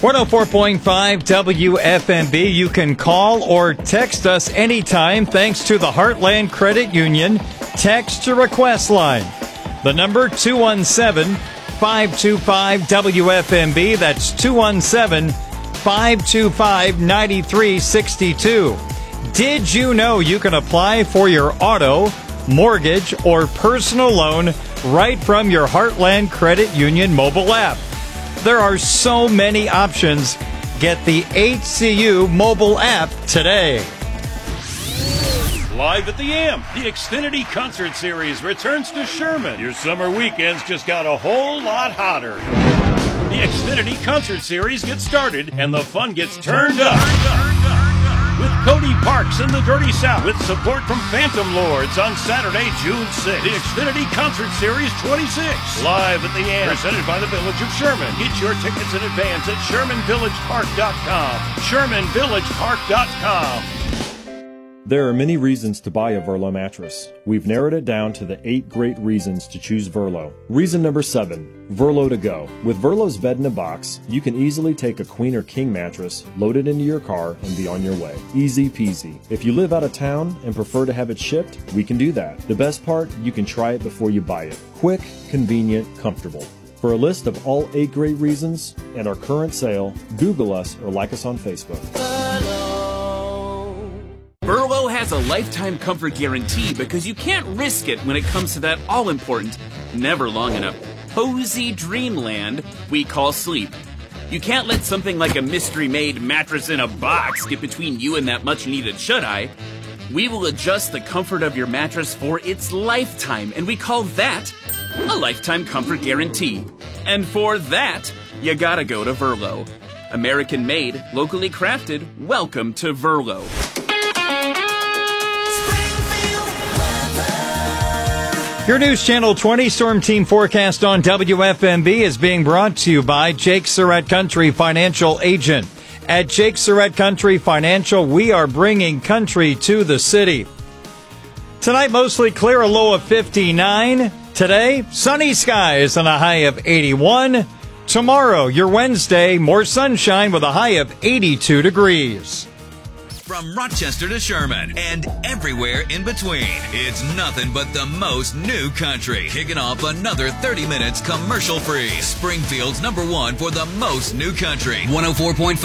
104.5 WFMB. You can call or text us anytime thanks to the Heartland Credit Union text to request line. The number 217-525-WFMB. That's 217-525-9362. Did you know you can apply for your auto, mortgage, or personal loan right from your Heartland Credit Union mobile app? There are so many options. Get the HCU mobile app today. Live at the Amp, the Xfinity Concert Series returns to Sherman. Your summer weekends just got a whole lot hotter. The Xfinity Concert Series gets started and the fun gets turned up. With Cody Parks and the Dirty South, with support from Phantom Lords on Saturday, June 6th. The Xfinity Concert Series 26, live at the Amp, presented by the Village of Sherman. Get your tickets in advance at ShermanVillagePark.com. ShermanVillagePark.com. There are many reasons to buy a Verlo mattress. We've narrowed it down to the 8 great reasons to choose Verlo. Reason number 7, Verlo to go. With Verlo's bed in a box, you can easily take a queen or king mattress, load it into your car, and be on your way. Easy peasy. If you live out of town and prefer to have it shipped, we can do that. The best part, you can try it before you buy it. Quick, convenient, comfortable. For a list of all 8 great reasons and our current sale, Google us or like us on Facebook. Verlo has a lifetime comfort guarantee because you can't risk it when it comes to that all-important, never long enough, cozy dreamland we call sleep. You can't let something like a mystery-made mattress in a box get between you and that much-needed shut-eye. We will adjust the comfort of your mattress for its lifetime, and we call that a lifetime comfort guarantee. And for that, you gotta go to Verlo. American-made, locally crafted, welcome to Verlo. Your News Channel 20 Storm Team forecast on WFMB is being brought to you by Jake Surratt Country Financial Agent. At Jake Surratt Country Financial, we are bringing country to the city. Tonight, mostly clear, a low of 59. Today, sunny skies and a high of 81. Tomorrow, your Wednesday, more sunshine with a high of 82 degrees. From Rochester to Sherman and everywhere in between, it's nothing but the most new country. Kicking off another 30 minutes commercial-free. Springfield's #1 for the most new country. 104.5